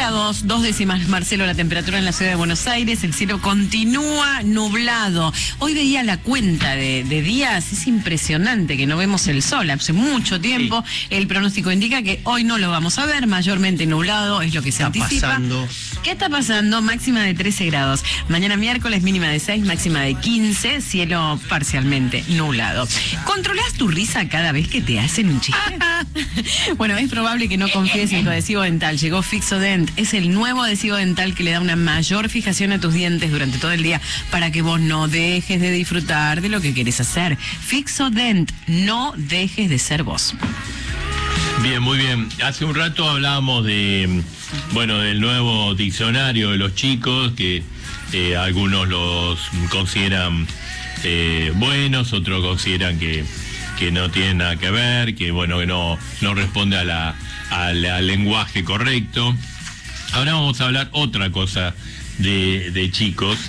grados, 2 décimas, Marcelo, la temperatura en la ciudad de Buenos Aires. El cielo continúa nublado. Hoy veía la cuenta de días. Es impresionante que no vemos el sol hace mucho tiempo. Sí. El pronóstico indica que hoy no lo vamos a ver, mayormente nublado, es lo que se anticipa. ¿Qué está pasando? Máxima de 13 grados. Mañana miércoles mínima de 6, máxima de 15, cielo parcialmente nublado. ¿Controlás tu risa cada vez que te hacen un chiste? Bueno, es probable que no confíes en tu adhesivo dental. Llegó Fixodent. Es el nuevo adhesivo dental que le da una mayor fijación a tus dientes durante todo el día para que vos no dejes de disfrutar de lo que querés hacer. Fixodent, no dejes de ser vos. Bien, muy bien. Hace un rato hablábamos del nuevo diccionario de los chicos, que algunos los consideran buenos, otros consideran que no tienen nada que ver, que no responde al lenguaje correcto. Ahora vamos a hablar otra cosa de chicos,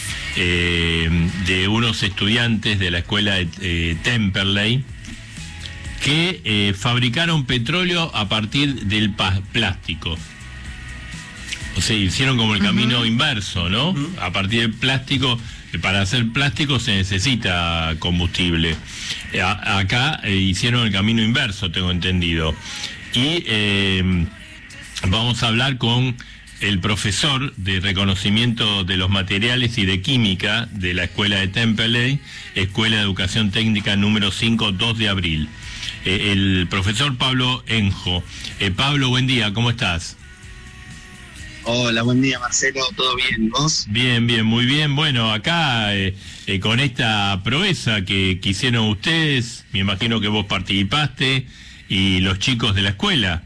de unos estudiantes de la escuela de Temperley que fabricaron petróleo a partir del plástico. O sea, hicieron como el camino inverso, ¿no? A partir del plástico, para hacer plástico se necesita combustible. Acá hicieron el camino inverso, tengo entendido. Y vamos a hablar con el profesor de reconocimiento de los materiales y de química de la escuela de Temperley, Escuela de Educación Técnica número 5, 2 de abril. El profesor Pablo Enjo. Pablo, buen día, ¿cómo estás? Hola, buen día, Marcelo, ¿todo bien? ¿Vos? Bien, bien, muy bien. Bueno, acá con esta proeza que hicieron ustedes, me imagino que vos participaste, y los chicos de la escuela.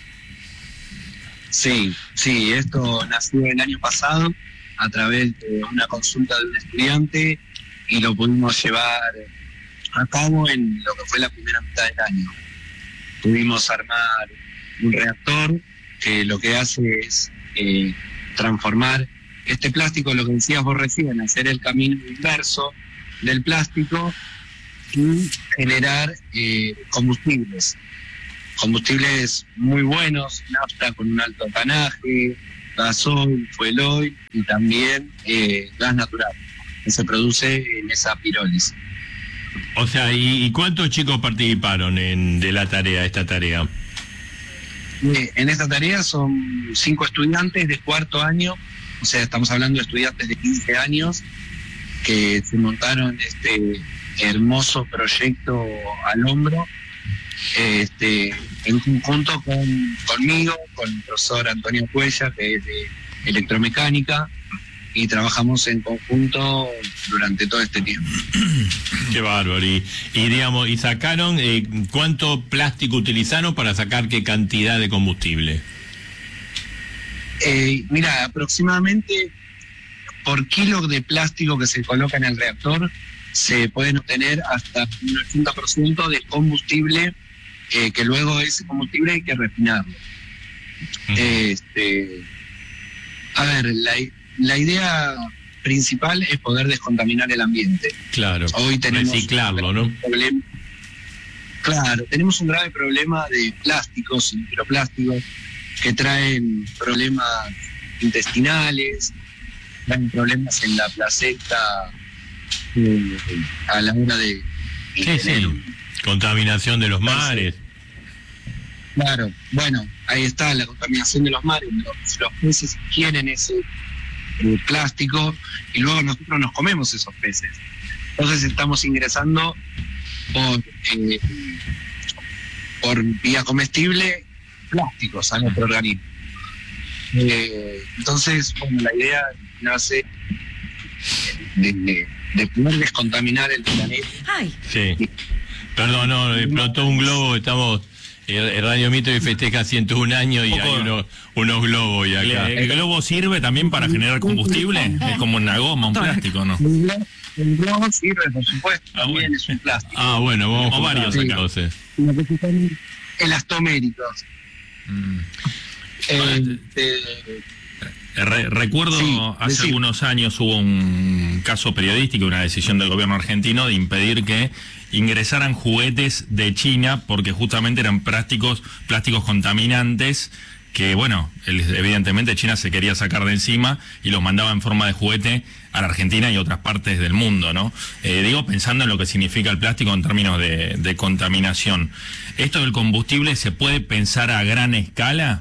Sí, esto nació el año pasado a través de una consulta de un estudiante y lo pudimos llevar a cabo en lo que fue la primera mitad del año. Pudimos armar un reactor que lo que hace es transformar este plástico, lo que decías vos recién, hacer el camino inverso del plástico y generar combustibles muy buenos, nafta con un alto octanaje, gasoil, fuel oil y también gas natural que se produce en esa pirólisis. O sea, ¿y cuántos chicos participaron de esta tarea? En esta tarea son 5 estudiantes de cuarto año, o sea, estamos hablando de estudiantes de 15 años que se montaron este hermoso proyecto al hombro, en conjunto conmigo, con el profesor Antonio Cuella, que es de electromecánica, y trabajamos en conjunto durante todo este tiempo. Qué bárbaro. Y sacaron, ¿cuánto plástico utilizaron para sacar qué cantidad de combustible? Mira, aproximadamente por kilo de plástico que se coloca en el reactor se pueden obtener hasta un 80% de combustible, que luego ese combustible hay que refinarlo. A ver, la idea principal es poder descontaminar el ambiente. Claro, hoy tenemos reciclarlo, ¿no? Claro, tenemos un grave problema de plásticos y microplásticos que traen problemas intestinales, traen problemas en la placenta a la hora de contaminación de los mares. Claro, bueno, ahí está la contaminación de los mares. Los peces quieren ese plástico y luego nosotros nos comemos esos peces. Entonces estamos ingresando por vía comestible plásticos a nuestro organismo. Entonces, la idea nace de poder descontaminar el planeta. Ay. Sí. Perdón, no, explotó un globo, estamos... Radio Mitre festeja 101 años y hay unos globos y acá. ¿El globo sirve también para generar combustible? Es como una goma, un plástico, ¿no? El globo sirve, por supuesto, también es un plástico. Ah, bueno, vamos a varios acá. Entonces. Lo que se llaman elastoméricos. Recuerdo hace algunos años hubo un caso periodístico, una decisión del gobierno argentino de impedir que ingresaran juguetes de China porque justamente eran plásticos contaminantes que bueno, evidentemente China se quería sacar de encima y los mandaba en forma de juguete a la Argentina y otras partes del mundo, ¿no? Digo, pensando en lo que significa el plástico en términos de contaminación. ¿Esto del combustible se puede pensar a gran escala?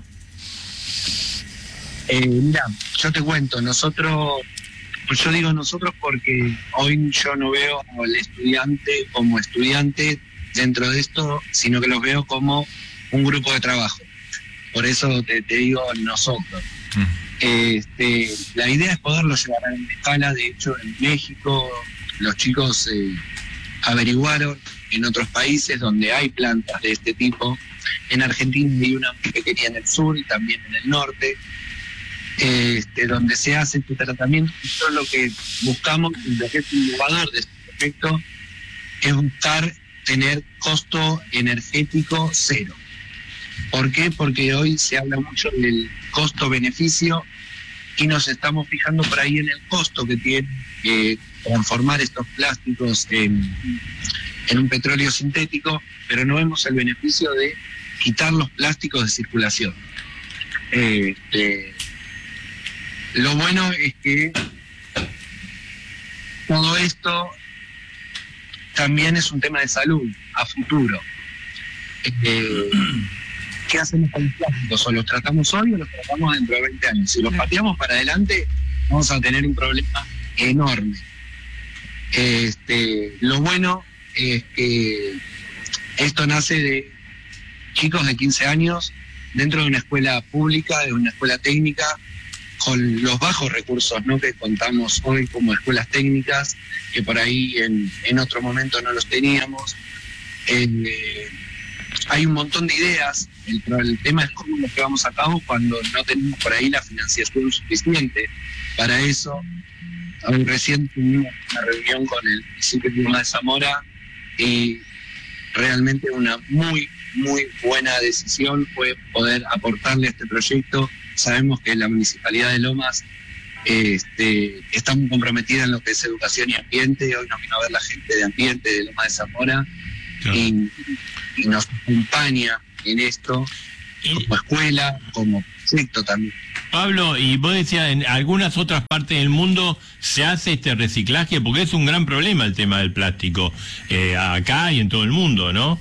Mira, yo te cuento, yo digo nosotros porque hoy yo no veo al estudiante como estudiante dentro de esto, sino que los veo como un grupo de trabajo. Por eso te digo nosotros. La idea es poderlo llevar a una escala. De hecho, en México los chicos averiguaron en otros países donde hay plantas de este tipo. En Argentina hay una muy pequeña en el sur y también en el norte, donde se hace este tratamiento. Nosotros lo que buscamos, lo que es innovador de este proyecto, es buscar tener costo energético cero. ¿Por qué? Porque hoy se habla mucho del costo-beneficio y nos estamos fijando por ahí en el costo que tiene transformar estos plásticos en un petróleo sintético, pero no vemos el beneficio de quitar los plásticos de circulación. Lo bueno es que todo esto también es un tema de salud a futuro. ¿Qué hacemos con los plásticos? O los tratamos hoy o los tratamos dentro de 20 años. Si los pateamos para adelante, vamos a tener un problema enorme. Lo bueno es que esto nace de chicos de 15 años dentro de una escuela pública, de una escuela técnica, con los bajos recursos, ¿no?, que contamos hoy como escuelas técnicas, que por ahí en otro momento no los teníamos. Hay un montón de ideas. El tema es cómo lo llevamos a cabo cuando no tenemos por ahí la financiación suficiente para eso. Hoy recién tuvimos una reunión con el municipio de Lomas de Zamora y realmente una muy, muy buena decisión fue poder aportarle a este proyecto. Sabemos que la Municipalidad de Lomas está muy comprometida en lo que es educación y ambiente. Hoy nos vino a ver la gente de ambiente de Lomas de Zamora. Claro. Y nos acompaña en esto como escuela, como proyecto también. Pablo, y vos decías, en algunas otras partes del mundo se hace este reciclaje, porque es un gran problema el tema del plástico, acá y en todo el mundo, ¿no?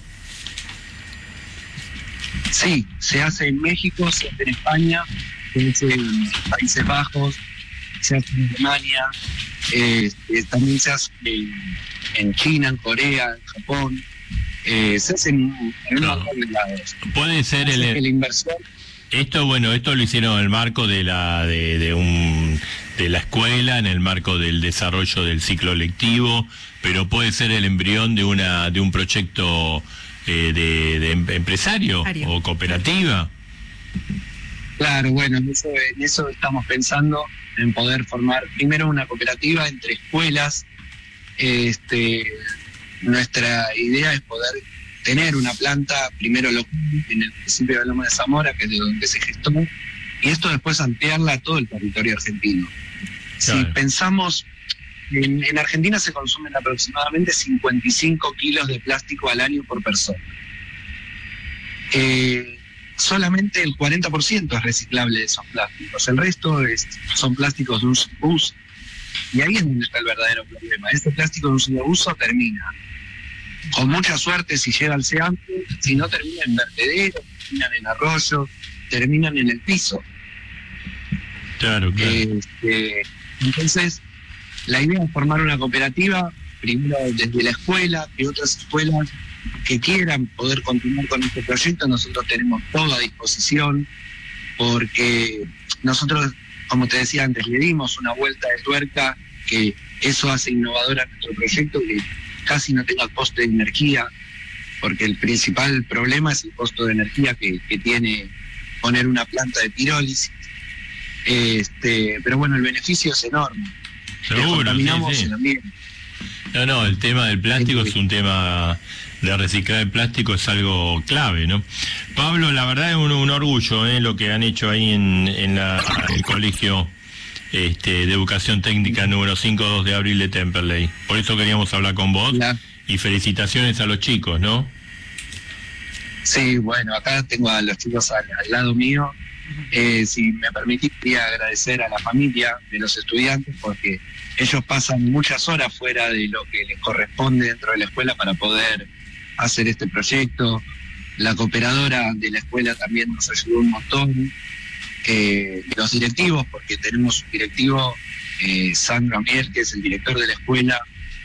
Sí, se hace en México, se hace en España, se hace en Países Bajos, se hace en Alemania, también se hace en China, en Corea, en Japón. Se hace en un montón de lados. Puede ser la inversión. Esto lo hicieron en el marco de la escuela, en el marco del desarrollo del ciclo lectivo, pero puede ser el embrión de un proyecto de empresario o cooperativa. Claro, bueno, en eso estamos pensando, en poder formar primero una cooperativa entre escuelas. Nuestra idea es poder tener una planta primero local en el municipio de Lomas de Zamora, que es de donde se gestó, y esto después ampliarla a todo el territorio argentino. Claro. Si pensamos, en Argentina se consumen aproximadamente 55 kilos de plástico al año por persona. Solamente el 40% es reciclable de esos plásticos, el resto son plásticos de un solo uso. Y ahí es donde está el verdadero problema. Este plástico de un solo uso termina, con mucha suerte si llega al océano, si no termina en vertederos, terminan en arroyos, terminan en el piso. Claro. Entonces, la idea es formar una cooperativa, primero desde la escuela, que otras escuelas que quieran poder continuar con este proyecto, nosotros tenemos todo a disposición, porque nosotros, como te decía antes, le dimos una vuelta de tuerca, que eso hace innovador a nuestro proyecto, que casi no tenga costo de energía, porque el principal problema es el costo de energía que tiene poner una planta de pirólisis. Pero bueno, el beneficio es enorme. Seguro, contaminamos el ambiente. No, el tema del plástico es un tema de reciclar el plástico, es algo clave, ¿no? Pablo, la verdad es un orgullo lo que han hecho ahí en el colegio de Educación Técnica número 5, 2 de abril de Temperley. Por eso queríamos hablar con vos. Y felicitaciones a los chicos, ¿no? Sí, bueno, acá tengo a los chicos al lado mío Si me permitís, quería agradecer a la familia de los estudiantes porque ellos pasan muchas horas fuera de lo que les corresponde dentro de la escuela para poder hacer este proyecto. La cooperadora de la escuela también nos ayudó un montón. Los directivos, porque tenemos un directivo, Sandro Mier, que es el director de la escuela,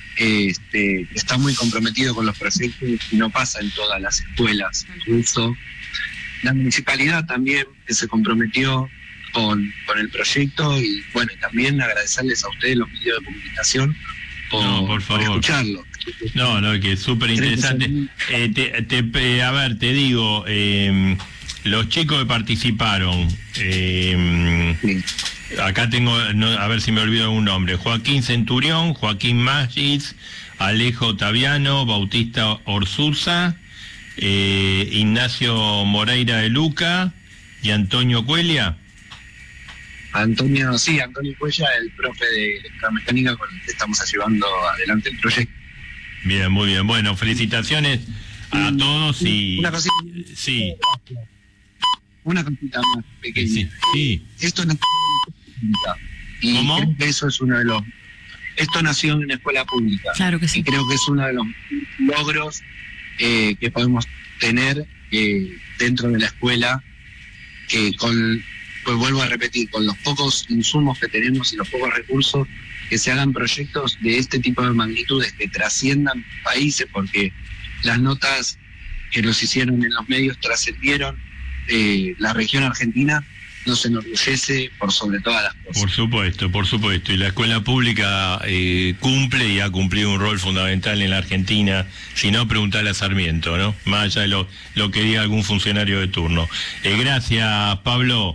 está muy comprometido con los proyectos y no pasa en todas las escuelas. Incluso la municipalidad también, que se comprometió con el proyecto, y bueno, también agradecerles a ustedes, los medios de comunicación, por favor, escucharlo. No, que es súper interesante. A ver, te digo, los chicos que participaron, Sí. acá tengo, a ver si me olvido algún nombre: Joaquín Centurión, Joaquín Magis, Alejo Otaviano, Bautista Orsuza, Ignacio Moreira de Luca y Antonio Cuelia. Antonio Cuella, el profe de electromecánica con el que estamos llevando adelante el proyecto. Bien, muy bien. Bueno, felicitaciones a todos y... Una cosita, Sí, una cosita más pequeña. sí. Esto nació en una escuela pública. Y ¿Cómo? creo que eso es uno de los... Esto nació en una escuela pública. Claro que Y sí. creo que es uno de los logros que podemos tener dentro de la escuela, que pues vuelvo a repetir, con los pocos insumos que tenemos y los pocos recursos, que se hagan proyectos de este tipo de magnitudes que trasciendan países, porque las notas que nos hicieron en los medios trascendieron. La región argentina nos enorgullece por sobre todas las cosas. Por supuesto. Y la escuela pública cumple y ha cumplido un rol fundamental en la Argentina. Si no, preguntale a Sarmiento, ¿no? Más allá de lo que diga algún funcionario de turno. Gracias, Pablo.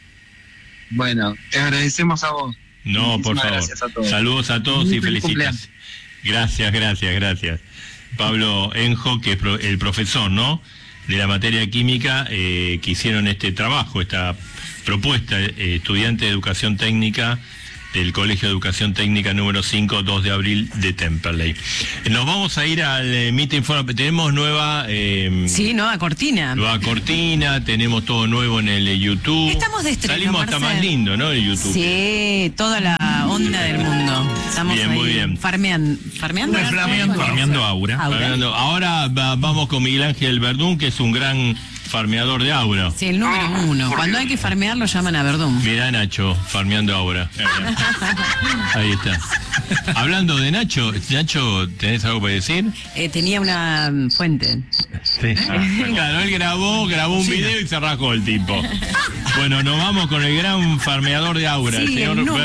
Bueno, te agradecemos a vos. No, por Muchísimas favor. gracias a todos. Saludos a todos y Feliz felicitaciones. Gracias. Pablo Enjo, que es el profesor, ¿no?, de la materia de química, que hicieron este trabajo, esta propuesta, estudiante de educación técnica del Colegio de Educación Técnica número 5, 2 de abril de Temperley. Nos vamos a ir al Meeting Forum. Tenemos nueva cortina. nueva cortina, tenemos todo nuevo en el YouTube. Estamos de estreno, Salimos hasta Marcel. más lindo, ¿no?, el YouTube. Sí, toda la onda del mundo. Estamos Bien, ahí muy bien. farmeando. Farmeando aura. Ahora vamos con Miguel Ángel Verdún, que es un gran farmeador de aura. Sí, el número uno. Cuando hay que farmear lo llaman a Verdún. Mirá, Nacho, farmeando ahora. Ahí está. Hablando de Nacho, ¿tenés algo para decir? Tenía una fuente. Sí. Claro, él grabó un video y se rajó el tipo. Bueno, nos vamos con el gran farmeador de aura, Sí, el señor el número